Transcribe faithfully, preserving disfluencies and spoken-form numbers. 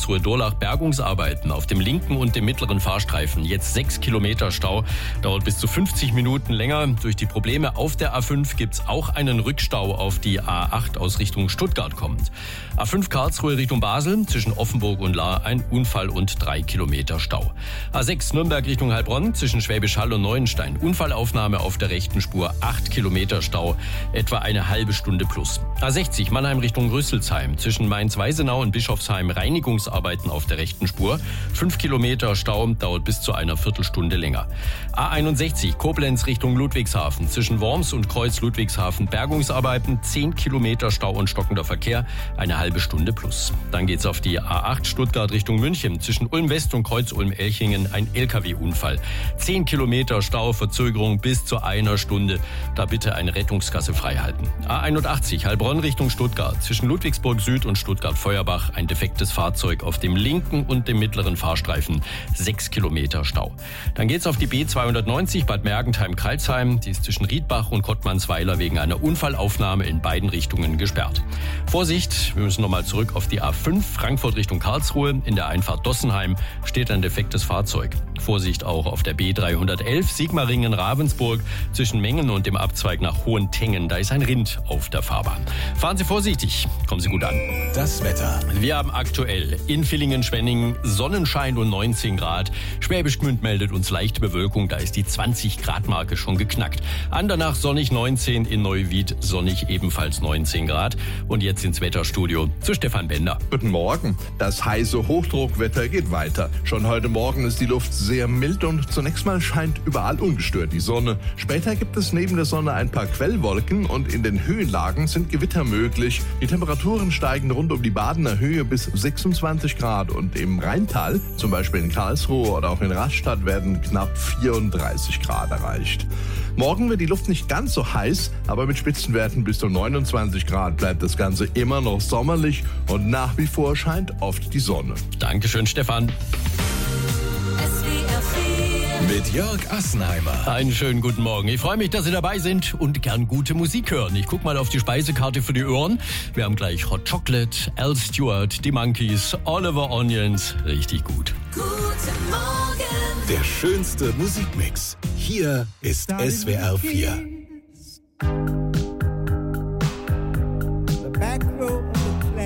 Karlsruhe-Durlach Bergungsarbeiten auf dem linken und dem mittleren Fahrstreifen. Jetzt sechs Kilometer Stau, dauert bis zu fünfzig Minuten länger. Durch die Probleme auf der A fünf gibt's auch einen Rückstau auf die A acht aus Richtung Stuttgart kommend. A fünf Karlsruhe Richtung Basel, zwischen Offenburg und Lahr ein Unfall und drei Kilometer Stau. A sechs Nürnberg Richtung Heilbronn, zwischen Schwäbisch Hall und Neuenstein. Unfallaufnahme auf der rechten Spur, acht Kilometer Stau, etwa eine halbe Stunde plus. A sechzig Mannheim Richtung Rüsselsheim, zwischen Mainz-Weisenau und Bischofsheim Reinigungsarbeiten auf der rechten Spur. fünf Kilometer Stau, dauert bis zu einer Viertelstunde länger. A einundsechzig Koblenz Richtung Ludwigshafen, zwischen Worms und Kreuz Ludwigshafen Bergungsarbeiten, zehn Kilometer Stau und stockender Verkehr, eine halbe Stunde plus. Dann geht's auf die A acht Stuttgart Richtung München, zwischen Ulm West und Kreuz Ulm-Elchingen ein L K W-Unfall. zehn Kilometer Stau, Verzögerung bis zu einer Stunde. Da bitte eine Rettungsgasse freihalten. A einundachtzig Heilbronn Richtung Stuttgart, zwischen Ludwigsburg Süd und Stuttgart-Feuerbach ein defektes Fahrzeug auf dem linken und dem mittleren Fahrstreifen, sechs Kilometer Stau. Dann geht's auf die B zweihundertneunzig Bad Mergentheim-Kralsheim, die ist zwischen Riedbach und Kottmannsweiler wegen einer Unfallaufnahme in beiden Richtungen gesperrt. Vorsicht, wir müssen nochmal zurück auf die A fünf Frankfurt Richtung Karlsruhe. In der Einfahrt Dossenheim steht ein defektes Fahrzeug. Vorsicht auch auf der B dreihundertelf Sigmaringen-Ravensburg zwischen Mengen und dem Abzweig nach Hohentengen. Da ist ein Rind auf der Fahrbahn. Fahren Sie vorsichtig, kommen Sie gut an. Das Wetter. Wir haben aktuell in Villingen-Schwenningen Sonnenschein und neunzehn Grad. Schwäbisch Gmünd meldet uns leichte Bewölkung, da ist die zwanzig Grad Marke schon geknackt. Andernach sonnig neunzehn, in Neuwied sonnig ebenfalls neunzehn Grad. Und jetzt ins Wetterstudio zu Stefan Bender. Guten Morgen. Das heiße Hochdruckwetter geht weiter. Schon heute Morgen ist die Luft sehr mild und zunächst mal scheint überall ungestört die Sonne. Später gibt es neben der Sonne ein paar Quellwolken und in den Höhenlagen sind Gewitter möglich. Die Temperaturen steigen rund um die Badener Höhe bis sechsundzwanzig Grad und im Rheintal, zum Beispiel in Karlsruhe oder auch in Rastatt, werden knapp vierunddreißig Grad erreicht. Morgen wird die Luft nicht ganz so heiß, aber mit Spitzenwerten bis zu neunundzwanzig Grad bleibt das Ganze immer noch sommerlich und nach wie vor scheint oft die Sonne. Dankeschön, Stefan. Mit Jörg Assenheimer. Einen schönen guten Morgen. Ich freue mich, dass Sie dabei sind und gern gute Musik hören. Ich gucke mal auf die Speisekarte für die Ohren. Wir haben gleich Hot Chocolate, Al Stewart, die Monkees, Oliver Onions. Richtig gut. Guten Morgen. Der schönste Musikmix. Hier ist S W R vier. The back row